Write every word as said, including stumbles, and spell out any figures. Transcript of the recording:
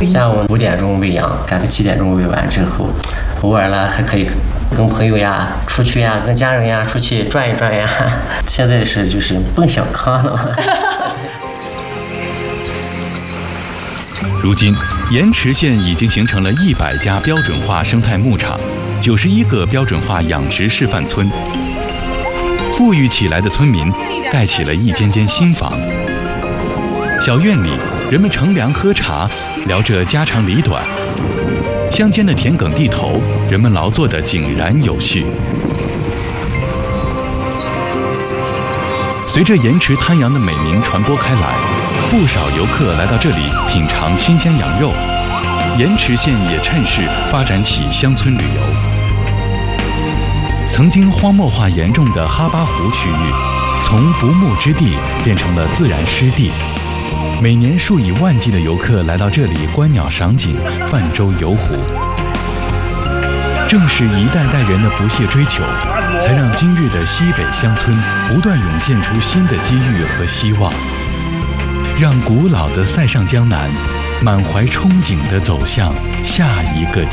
下午五点钟喂养，赶到七点钟喂完之后，偶尔了还可以跟朋友呀出去呀，跟家人呀出去转一转呀。现在是就是奔小康了嘛。 如今，盐池县已经形成了一百家标准化生态牧场，九十一个标准化养殖示范村。富裕起来的村民盖起了一间间新房，小院里人们乘凉喝茶，聊着家长里短。乡间的田埂地头，人们劳作得井然有序。随着盐池滩羊的美名传播开来，不少游客来到这里品尝新鲜羊肉，盐池县也趁势发展起乡村旅游。曾经荒漠化严重的哈巴湖区域，从不牧之地变成了自然湿地。每年数以万计的游客来到这里观鸟赏景、泛舟游湖。正是一代代人的不懈追求，才让今日的西北乡村不断涌现出新的机遇和希望，让古老的塞上江南满怀憧憬地走向下一个